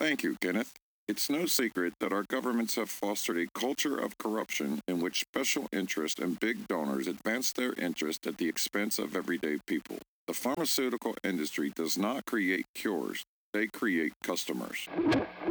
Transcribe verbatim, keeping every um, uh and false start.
Thank you, Kenneth. It's no secret that our governments have fostered a culture of corruption in which special interests and big donors advance their interest at the expense of everyday people. The pharmaceutical industry does not create cures, they create customers.